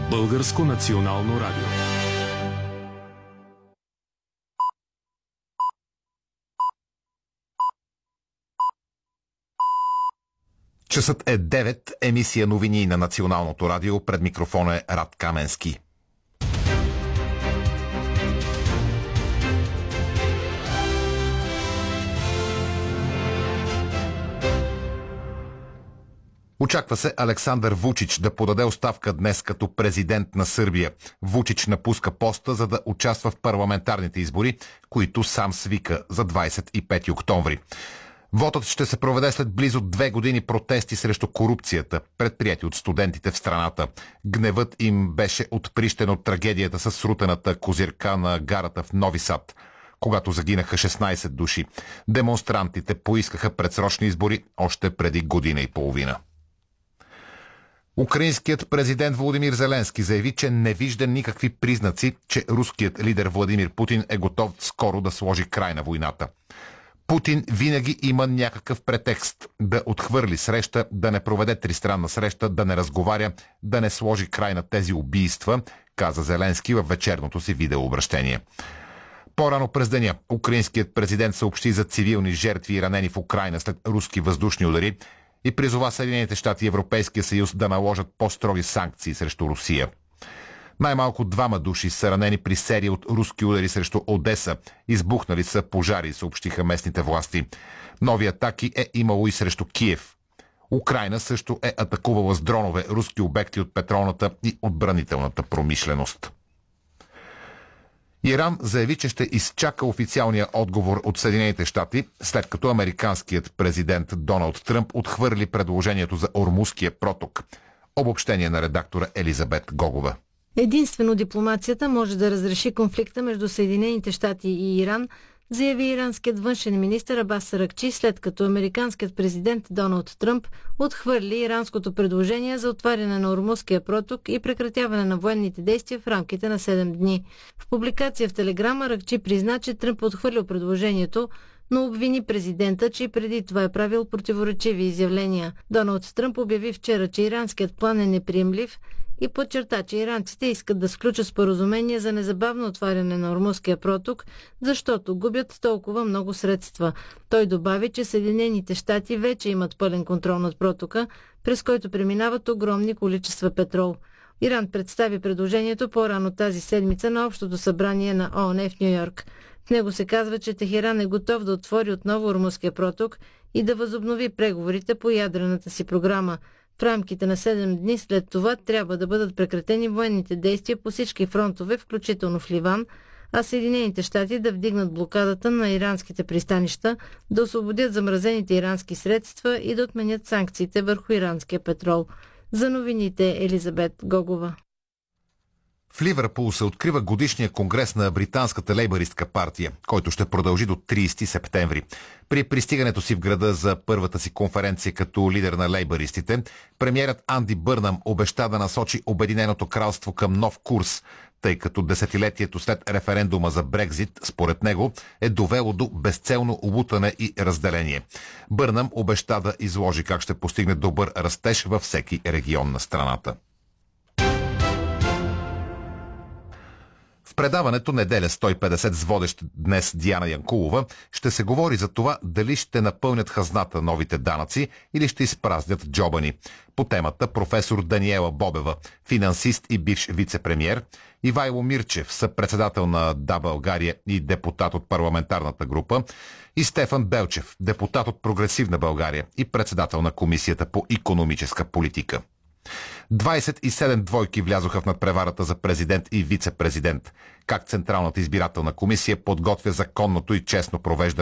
Българско национално радио. Часът е 9, емисия новини на Националното радио. Пред микрофона е Рад Каменски. Очаква се Александър Вучич да подаде оставка днес като президент на Сърбия. Вучич напуска поста, за да участва в парламентарните избори, които сам свика за 25 октомври. Вотът ще се проведе след близо 2 години протести срещу корупцията, предприяти от студентите в страната. Гневът им беше отприщен от трагедията с срутената козирка на гарата в Нови Сад, когато загинаха 16 души. Демонстрантите поискаха предсрочни избори още преди година и половина. Украинският президент Володимир Зеленски заяви, че не вижда никакви признаци, че руският лидер Владимир Путин е готов скоро да сложи край на войната. Путин винаги има някакъв претекст да отхвърли среща, да не проведе тристранна среща, да не разговаря, да не сложи край на тези убийства, каза Зеленски във вечерното си видеообращение. По-рано през деня украинският президент съобщи за цивилни жертви и ранени в Украйна след руски въздушни удари и призова Съединените щати и Европейския съюз да наложат по-строги санкции срещу Русия. Най-малко 2 души са ранени при серия от руски удари срещу Одеса. Избухнали са пожари, съобщиха местните власти. Нови атаки е имало и срещу Киев. Украйна също е атакувала с дронове руски обекти от петролната и отбранителната промишленост. Иран заяви, че ще изчака официалния отговор от Съединените щати, след като американският президент Доналд Тръмп отхвърли предложението за Ормузския проток. Обобщение на редактора Елизабет Гогова. Единствено дипломацията може да разреши конфликта между Съединените щати и Иран, заяви иранският външен министър Абас Аракчи, след като американският президент Доналд Тръмп отхвърли иранското предложение за отваряне на Ормузския проток и прекратяване на военните действия в рамките на 7 дни. В публикация в Телеграм Аракчи призна, че Тръмп отхвърлил предложението, но обвини президента, че и преди това е правил противоречиви изявления. Доналд Тръмп обяви вчера, че иранският план е неприемлив и подчерта, че иранците искат да сключат споразумение за незабавно отваряне на Ормузския проток, защото губят толкова много средства. Той добави, че Съединените щати вече имат пълен контрол над протока, през който преминават огромни количества петрол. Иран представи предложението по-рано тази седмица на Общото събрание на ООН в Ню-Йорк. В него се казва, че Техеран е готов да отвори отново Ормузския проток и да възобнови преговорите по ядрената си програма. В рамките на 7 дни след това трябва да бъдат прекратени военните действия по всички фронтове, включително в Ливан, а Съединените щати да вдигнат блокадата на иранските пристанища, да освободят замразените ирански средства и да отменят санкциите върху иранския петрол. За новините Елизабет Гогова. В Ливърпул се открива годишния конгрес на британската лейбъристка партия, който ще продължи до 30 септември. При пристигането си в града за първата си конференция като лидер на лейбъристите, премиерът Анди Бърнам обеща да насочи Обединеното кралство към нов курс, тъй като десетилетието след референдума за Брекзит, според него, е довело до безцелно лутане и разделение. Бърнам обеща да изложи как ще постигне добър растеж във всеки регион на страната. В предаването Неделя 150 с водещ днес Диана Янкулова ще се говори за това дали ще напълнят хазната новите данъци или ще изпразнят джоба ни. По темата професор Даниела Бобева, финансист и бивш вице-премиер, Ивайло Мирчев, съпредседател на Да България и депутат от парламентарната група, и Стефан Белчев, депутат от Прогресивна България и председател на Комисията по икономическа политика. 27 двойки влязоха в надпреварата за президент и вице-президент. Как Централната избирателна комисия подготвя законното и честно провеждане